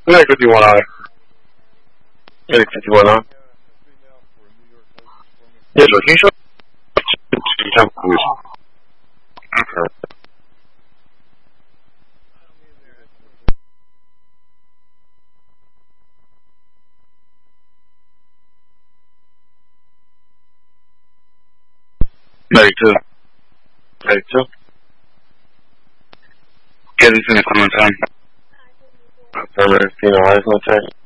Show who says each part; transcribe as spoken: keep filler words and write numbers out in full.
Speaker 1: Medic fifty-one on. Medic fifty-one on. Yes, sir. Can you show time, please? Medic two. Medic two. Get this in the comment time. Affirmative, you know, I just want to